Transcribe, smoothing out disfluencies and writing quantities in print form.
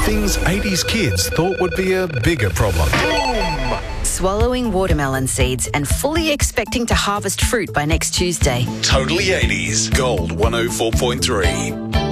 things 80s kids thought would be a bigger problem. Swallowing watermelon seeds and fully expecting to harvest fruit by next Tuesday. Totally 80s. Gold 104.3.